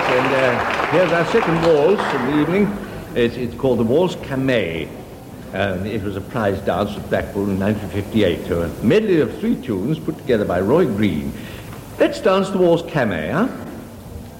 and here's our second waltz of the evening. It's called the Waltz Camée. It was a prize dance at Blackpool in 1958 to a medley of 3 tunes put together by Roy Green. Let's dance the Waltz Camée, huh?